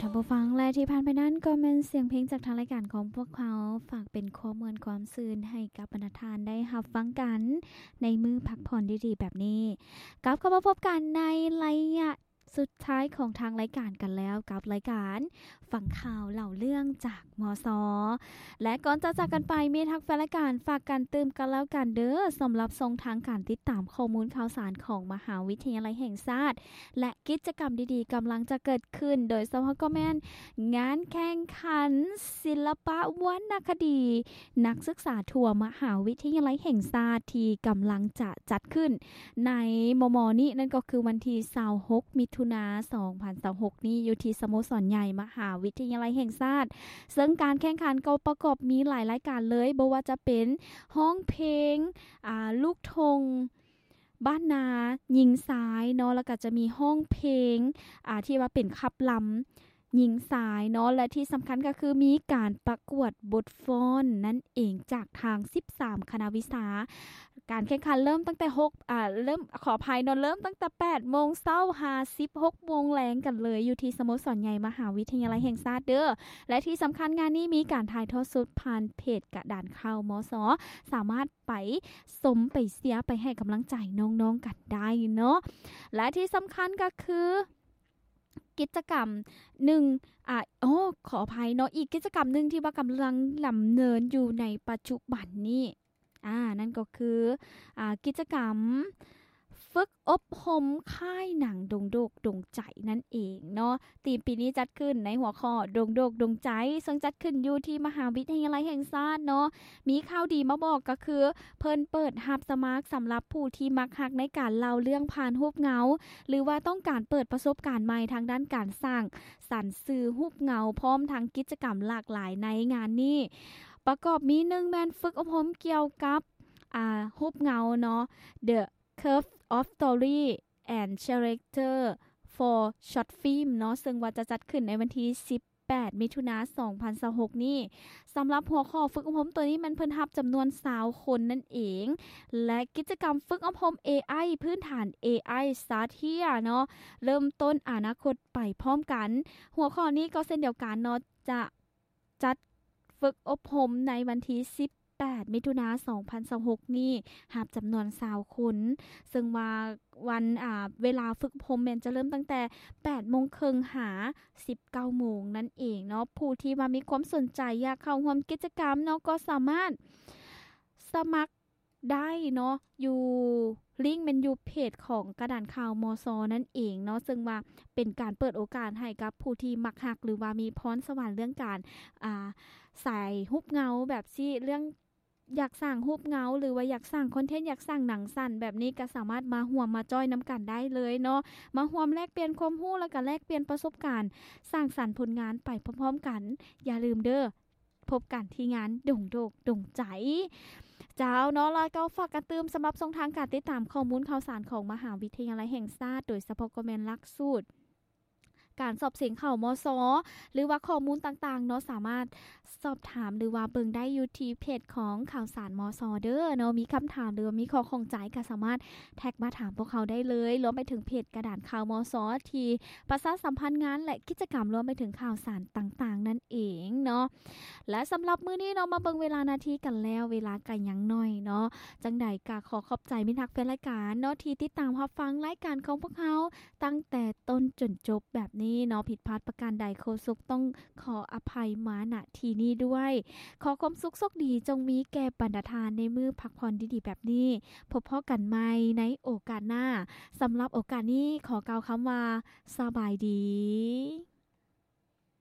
านผู้ฟังและที่ผ่านไปนั้นก็เป็นเสียงเพลงจากทางรายการของพวกเขาฝากเป็นข้อมูลความซื่นให้กับบรรดาทานได้รับฟังกันในมื้อพักผ่อนดีๆแบบนี้กลับเข้ามาพบกันในระยะสุดท้ายของทางรายการกันแล้วกับรายการฟังข่าวเล่าเรื่องจากมสและก่อนจะจากกันไปมีทักแฟนรายการฝากกันเติมกันแล้วกันเด้อสำหรับทรงทางการติดตามข้อมูลข่าวสารของมหาวิทยาลัยแห่งชาติและกิจกรรมดีๆกำลังจะเกิดขึ้นโดยเฉพาะก็แม่นงานแข่งขันศิลปะวรรณคดีนักศึกษาทั่วมหาวิทยาลัยแห่งชาติที่กำลังจะจัดขึ้นในมม.นี้นั่นก็คือวันที่26มิถุนายน2026นี้อยู่ที่สโมสรใหญ่มหาวิทยาลัยแห่งชาติซึ่งการแข่งขันก็ประกอบมีหลายรายการเลยบ่ว่าจะเป็นห้องเพลงลูกธงบ้านนายิงสายเนาะแล้วก็จะมีห้องเพลงที่ว่าเป็นขับลำยิงสายเนาะและที่สำคัญก็คือมีการประกวดบทฟ้อนนั่นเองจากทาง13คณะวิชาการแข่งขันเริ่มตั้งแต่เริ่มขออภัยเนาะเริ่มตั้งแต่8 โมงเช้า16 โมงแลงกันเลยอยู่ที่สโมสรใหญ่มหาวิทยาลัยแห่งชาติเด้อและที่สำคัญงานนี้มีการถ่ายทอดสดผ่านเพจกระดานข่าวมสสามารถไปสมไปเสียไปให้กำลังใจน้องๆกันได้เนาะและที่สำคัญก็คือกิจกรรมหนึ่งขออภัยเนาะอีกกิจกรรมหนึ่งที่ว่ากำลังดำเนินอยู่ในปัจจุบันนี้นั่นก็คือกิจกรรมฝึกอบรมค่ายหนังดงโดกดงใจนั่นเองเนาะธีมปีนี้จัดขึ้นในหัวข้อดงโดกดงใจซึ่งจัดขึ้นอยู่ที่มหาวิทยาลัยแห่งชาติเนาะมีข่าวดีมาบอกก็คือเพิ่นเปิดรับสมัครสำหรับผู้ที่มักฮักในการเล่าเรื่องผ่านรูปเงาหรือว่าต้องการเปิดประสบการณ์ใหม่ทางด้านการสร้างสรรค์สื่อรูปเงาพร้อมทั้งกิจกรรมหลากหลายในงานนี้ประกอบมี1แม่นฝึกอบรมเกี่ยวกับรูปเงาเนาะ The Curve of Story and Character for Short Film เนาะซึ่งว่าจะจัดขึ้นในวันที่18มิถุนายน2026นี้สำหรับหัวข้อฝึกอบรมตัวนี้มันเพิ่นรับจำนวน20คนนั่นเองและกิจกรรมฝึกอบรม AI พื้นฐาน AI สาธิตเนาะเริ่มต้นอนาคตไปพร้อมกันหัวข้อนี้ก็เช่นเดียวกันเนาะจะจัดฝึกอบรมในวันที่18มิถุนายน2026นี้รับจำนวน20คนซึ่งว่าวันเวลาฝึกอบรมแม่นจะเริ่มตั้งแต่ 8:30 น. หา 19:00 น. นั่นเองเนาะผู้ที่ว่ามีความสนใจอยากเข้าร่วมกิจกรรมเนาะก็สามารถสมัครได้เนาะอยู่ลิงก์มันอยู่เพจของกระดานข่าวมสนั่นเองเนาะซึ่งว่าเป็นการเปิดโอกาสให้กับผู้ที่มักฮักหรือว่ามีพรสวรรค์เรื่องการใส่รูปเงาแบบที่เรื่องอยากสร้างรูปเงาหรือว่าอยากสร้างคอนเทนต์อยากสร้างหนังสั้นแบบนี้ก็สามารถมาร่วมมาจอยนํากันได้เลยเนาะมาร่วมแลกเปลี่ยนความรู้แล้วก็แลกเปลี่ยนประสบการณ์สร้างสรรค์ผลงานไปพร้อมๆกันอย่าลืมเด้อพบกันที่งานดงโดกดงใจเจ้าเนาะแล้วก็ฝากกันเติมสำหรับช่องทางการติดตามข้อมูลข่าวสารของมหาวิทยาลัยแห่งชาติโดยเฉพาะก็แม่นหลักสูตรการสอบเสียงเข้ามสหรือว่าข้อมูลต่างๆเนาะสามารถสอบถามหรือว่าเบิ่งได้อยู่ที่เพจของข่าวสารมสเด้อเนาะมีคำถามหรือว่ามีข้อข้องใจก็สามารถแท็กมาถามพวกเขาได้เลยรวมไปถึงเพจกระดานข่าวมสที่ประชาสัมพันธ์งานและกิจกรรมรวมไปถึงข่าวสารต่างๆนั่นเองเนาะและสำหรับมื้อนี้เนาะมาเบิ่งเวลานาทีกันแล้วเวลาก็ยังน้อยเนาะจังใดก็ขอขอบใจมิตรรักแฟนรายการเนาะที่ติดตามรับฟังรายการของพวกเราตั้งแต่ต้นจนจบแบบนี้เนาะผิดพลาดประการใดโคสุกต้องขออภัยมาณที่นี้ด้วยขอความสุขสกดีจงมีแก่บรรดาทานในมื้อพักผ่อนดีๆแบบนี้พบพอกันใหม่ในโอกาสหน้าสำหรับโอกาสนี้ขอกล่าวคำว่าสบายดี